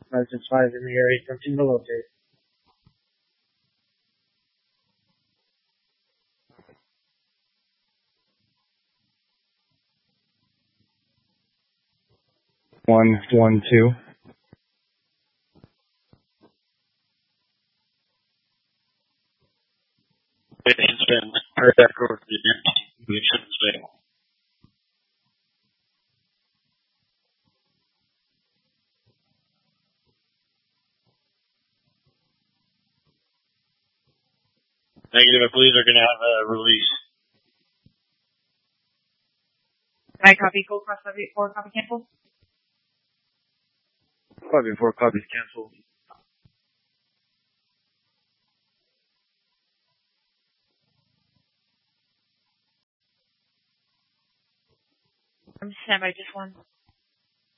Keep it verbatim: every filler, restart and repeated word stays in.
five six five in the area, attempting to locate. One, one, two. It's been heard that over the we shouldn't say. Negative, I believe they're going to have a release. Can I copy full cross five eight four, copy cancel? five eight four copies cancel. I'm standby, just one.